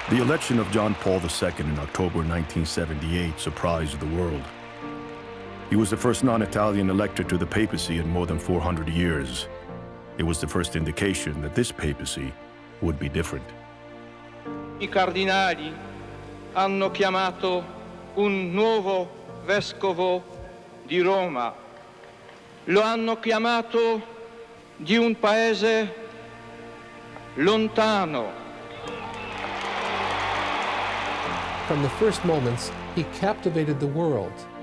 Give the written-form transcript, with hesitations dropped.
The election of John Paul II in October 1978 surprised the world. He was the first non-Italian elected to the papacy in more than 400 years. It was the first indication that this papacy would be different. I cardinali hanno chiamato un nuovo vescovo di Roma. Lo hanno chiamato di un paese lontano. From the first moments, he captivated the world.